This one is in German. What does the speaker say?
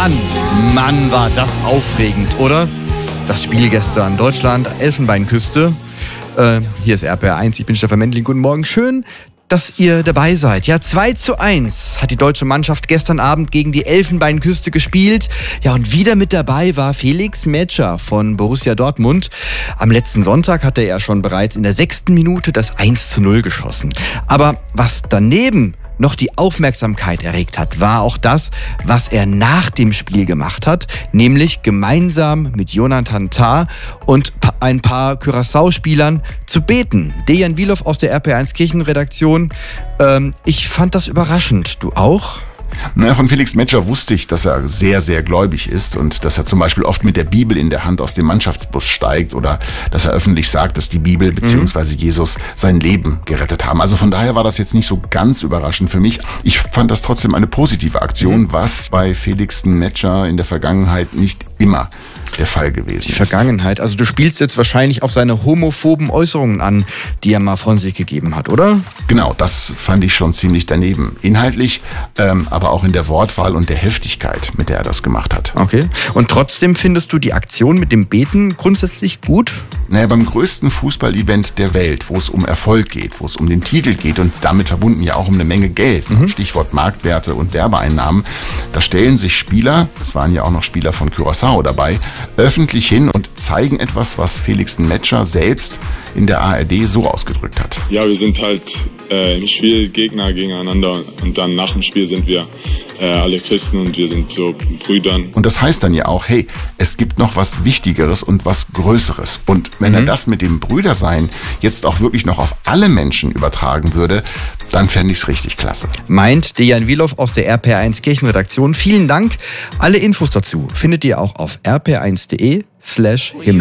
Mann, war das aufregend, oder? Das Spiel gestern, Deutschland, Elfenbeinküste. Hier ist RPR 1, ich bin Stefan Mendling, guten Morgen. Schön, dass ihr dabei seid. Ja, 2:1 hat die deutsche Mannschaft gestern Abend gegen die Elfenbeinküste gespielt. Ja, und wieder mit dabei war Felix Metscher von Borussia Dortmund. Am letzten Sonntag hatte er schon bereits in der 6. Minute das 1:0 geschossen. Aber was daneben noch die Aufmerksamkeit erregt hat, war auch das, was er nach dem Spiel gemacht hat, nämlich gemeinsam mit Jonathan Tah und ein paar Curaçao-Spielern zu beten. Dejan Wilow aus der RPR1 Kirchenredaktion. Ich fand das überraschend. Du auch? Na, von Felix Metscher wusste ich, dass er sehr, sehr gläubig ist und dass er zum Beispiel oft mit der Bibel in der Hand aus dem Mannschaftsbus steigt oder dass er öffentlich sagt, dass die Bibel bzw. Jesus sein Leben gerettet haben. Also von daher war das jetzt nicht so ganz überraschend für mich. Ich fand das trotzdem eine positive Aktion, was bei Felix Metscher in der Vergangenheit nicht immer der Fall gewesen ist. Die Vergangenheit. Also du spielst jetzt wahrscheinlich auf seine homophoben Äußerungen an, die er mal von sich gegeben hat, oder? Genau, das fand ich schon ziemlich daneben. Inhaltlich, aber auch in der Wortwahl und der Heftigkeit, mit der er das gemacht hat. Okay. Und trotzdem findest du die Aktion mit dem Beten grundsätzlich gut? Naja, beim größten Fußballevent der Welt, wo es um Erfolg geht, wo es um den Titel geht und damit verbunden ja auch um eine Menge Geld, Stichwort Marktwerte und Werbeeinnahmen, da stellen sich Spieler, es waren ja auch noch Spieler von Curaçao dabei, öffentlich hin und zeigen etwas, was Felix Metscher selbst in der ARD so ausgedrückt hat. Ja, wir sind halt im Spiel Gegner gegeneinander und dann nach dem Spiel sind wir alle Christen und wir sind so Brüdern. Und das heißt dann ja auch, hey, es gibt noch was Wichtigeres und was Größeres. Und wenn er das mit dem Brüdersein jetzt auch wirklich noch auf alle Menschen übertragen würde, dann fände ich es richtig klasse. Meint Dejan Wilow aus der RPR1 Kirchenredaktion. Vielen Dank. Alle Infos dazu findet ihr auch auf rpr1.de/Himmel.